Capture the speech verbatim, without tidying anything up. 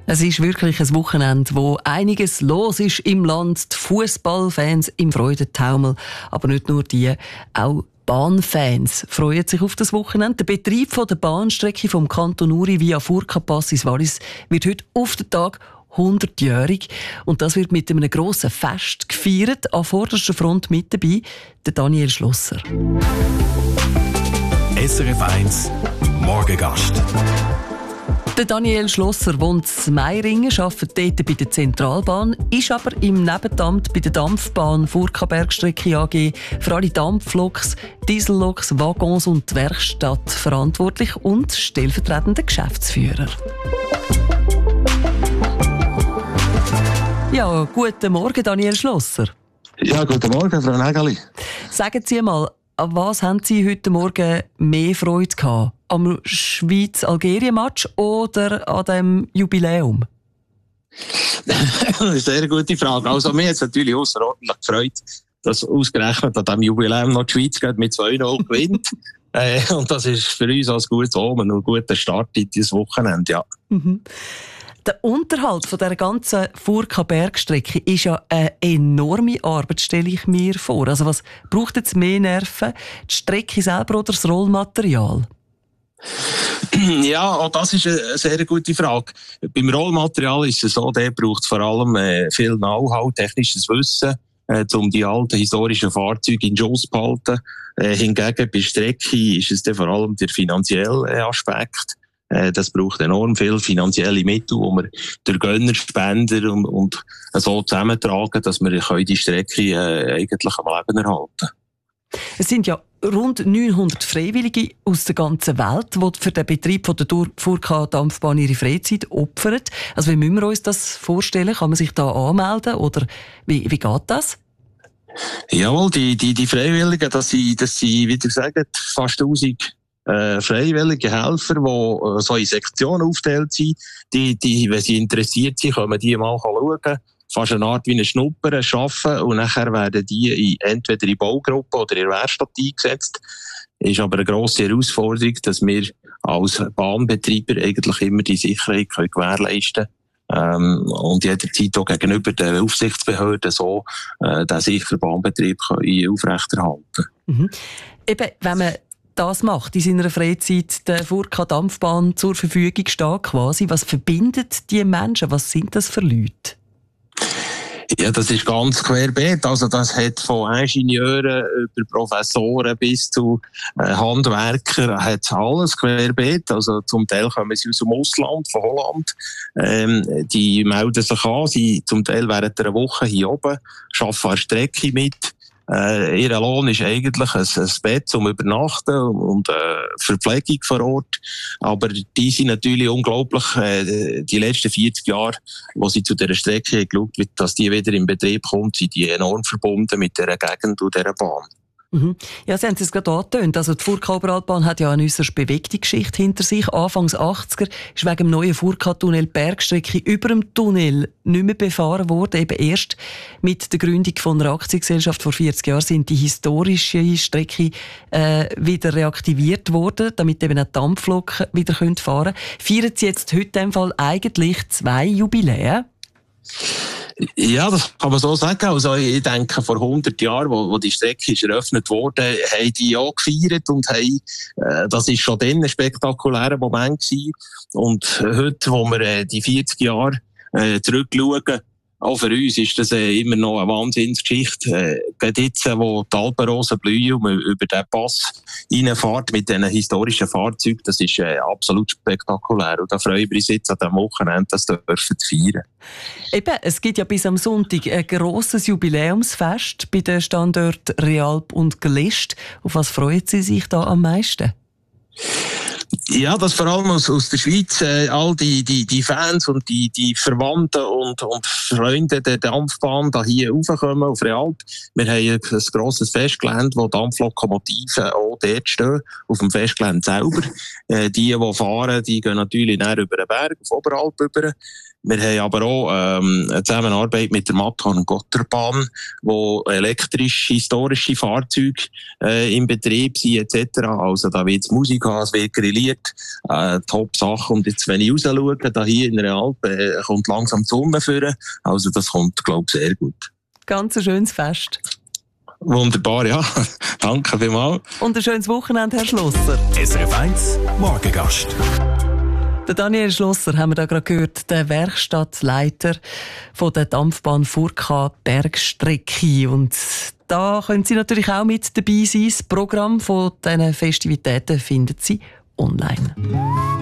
Es ist wirklich ein Wochenende, wo einiges los ist im Land. Die Fußballfans im Freudentaumel, aber nicht nur die, auch Bahnfans freuen sich auf das Wochenende. Der Betrieb der Bahnstrecke vom Kanton Uri via Furka-Pass ins Wallis wird heute auf den Tag hundertjährig. Und das wird mit einem grossen Fest gefeiert. An vorderster Front mit dabei der Daniel Schlosser. S R F eins Morgengast. Der Daniel Schlosser wohnt in Meiringen, arbeitet dort bei der Zentralbahn, ist aber im Nebenamt bei der Dampfbahn Furka-Bergstrecke A G für alle Dampfloks, Dieselloks, Waggons und die Werkstatt verantwortlich und stellvertretender Geschäftsführer. Ja, guten Morgen, Daniel Schlosser. Ja, guten Morgen, Frau Nägeli. Sagen Sie mal, an was haben Sie heute Morgen mehr Freude gehabt? Am Schweiz-Algerien-Match oder an dem Jubiläum? Eine sehr gute Frage. Also, mir hat es natürlich außerordentlich gefreut, dass ausgerechnet an diesem Jubiläum noch die Schweiz mit zwei null gewinnt. äh, und das ist für uns als gutes Omen und ein guter Start in dieses Wochenende, ja. Mhm. Der Unterhalt von der ganzen Furka-Bergstrecke ist ja eine enorme Arbeit, stelle ich mir vor. Also was braucht jetzt mehr Nerven? Die Strecke selber oder das Rollmaterial? Ja, auch das ist eine sehr gute Frage. Beim Rollmaterial ist es so, der braucht vor allem äh, viel Know-how, technisches Wissen, äh, um die alten historischen Fahrzeuge in Schuss zu behalten. Äh, hingegen bei der Strecke ist es dann vor allem der finanzielle Aspekt. Äh, das braucht enorm viel finanzielle Mittel, die wir durch Gönner, Spender und, und so zusammentragen, dass wir die Strecke äh, eigentlich am Leben erhalten. Es sind ja rund neunhundert Freiwillige aus der ganzen Welt, die für den Betrieb von der Furka-Dampfbahn ihre Freizeit opfern. Also wie müssen wir uns das vorstellen? Kann man sich da anmelden oder wie, wie geht das? Jawohl, die, die, die Freiwilligen, das sind, das sind, wie ihr sagt, fast tausend äh, freiwillige Helfer, die äh, so in Sektionen aufgeteilt sind. Die, die, wenn sie interessiert sind, können die mal schauen. Fast eine Art wie eine Schnupper arbeiten und nachher werden die in, entweder in Baugruppen oder in Werkstatt eingesetzt. Ist aber eine grosse Herausforderung, dass wir als Bahnbetreiber eigentlich immer die Sicherheit können gewährleisten können ähm, und jederzeit auch gegenüber den Aufsichtsbehörden so äh, den sicheren Bahnbetrieb können aufrechterhalten. Mhm. Eben, wenn man das macht, in seiner Freizeit der Furka-Dampfbahn zur Verfügung steht quasi, was verbindet die Menschen? Was sind das für Leute? Ja, das ist ganz querbeet. Also, das hat von Ingenieuren über Professoren bis zu äh, Handwerker, hat alles querbeet. Also, zum Teil kommen sie aus dem Ausland, von Holland. Ähm, die melden sich an, sie zum Teil während einer Woche hier oben, arbeiten an der Strecke mit. Äh, ihr Lohn ist eigentlich ein, ein Bett zum Übernachten und äh, Verpflegung vor Ort. Aber die sind natürlich unglaublich, äh, die letzten vierzig Jahre, wo sie zu dieser Strecke geschaut wird, dass die wieder in Betrieb kommt, sind die enorm verbunden mit dieser Gegend und dieser Bahn. Mhm. Ja, Sie haben es gerade angetönt. Also die Furka-Oberalpbahn hat ja eine äusserst bewegte Geschichte hinter sich. Anfangs achtziger ist wegen dem neuen Furka-Tunnel die Bergstrecke über dem Tunnel nicht mehr befahren worden. Eben erst mit der Gründung von einer Aktiengesellschaft vor vierzig Jahren sind die historische Strecke äh, wieder reaktiviert worden, damit eben auch Dampfloken wieder fahren können. Feiern Sie jetzt heute in dem Fall eigentlich zwei Jubiläen? Ja, das kann man so sagen. Also, ich denke, vor hundert Jahren, wo, wo die Strecke ist eröffnet wurde, haben die auch gefeiert und haben, äh, das ist schon dann ein spektakulärer Moment gewesen. Und heute, wo wir äh, die vierzig Jahre äh, zurückschauen, auch für uns ist das äh, immer noch eine Wahnsinnsgeschichte. Äh, gerade jetzt, äh, wo die Alpenrosen blühen und man über den Pass reinfährt mit diesen historischen Fahrzeugen, das ist äh, absolut spektakulär. Und da freuen wir uns jetzt an diesem Wochenende, das dürfen zu feiern. Eben, es gibt ja bis am Sonntag ein grosses Jubiläumsfest bei den Standorten Realp und Glist. Auf was freuen Sie sich da am meisten? Ja, das vor allem aus, aus der Schweiz, äh, all die, die, die Fans und die, die Verwandten und, und Freunde der Dampfbahn da hier raufkommen auf Realp. Wir haben ein, ein grosses Festgelände, wo Dampflokomotiven auch dort stehen, auf dem Festgelände selber. Äh, die, die fahren, die gehen natürlich näher über den Berg, auf Oberalp rüber. Wir haben aber auch ähm, eine Zusammenarbeit mit der Matterhorn-Gotterbahn, wo elektrische, historische Fahrzeuge äh, im Betrieb sind et cetera. Also da wird Musik haben, es wird grilliert, äh, Top-Sache. Und jetzt, wenn ich raus schaue, da hier in der Alp, äh, kommt langsam die Sonne führen. Also das kommt, glaube ich, sehr gut. Ganz ein schönes Fest. Wunderbar, ja. Danke vielmals. Und ein schönes Wochenende, Herr Schlosser. S R F eins Morgengast. Der Daniel Schlosser haben wir da gerade gehört, der Werkstattleiter von der Dampfbahn Furka Bergstrecke. Und da können Sie natürlich auch mit dabei sein. Das Programm von diesen Festivitäten finden Sie online.